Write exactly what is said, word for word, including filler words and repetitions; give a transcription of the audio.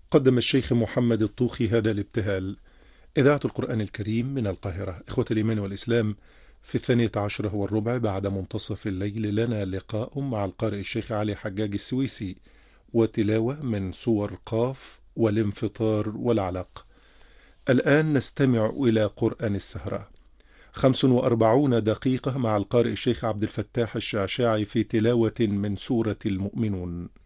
قدم الشيخ محمد الطوخي هذا الابتهال. إذاعة القرآن الكريم من القاهرة. إخوة الإيمان والإسلام، في الثانية عشرة والربع بعد منتصف الليل لنا لقاء مع القارئ الشيخ علي حجاج السويسي، وتلاوة من سور قاف والانفطار والعلق. الآن نستمع إلى قرآن السهرة، خمس وأربعون دقيقة مع القارئ الشيخ عبد الفتاح الشعشاعي في تلاوة من سورة المؤمنون.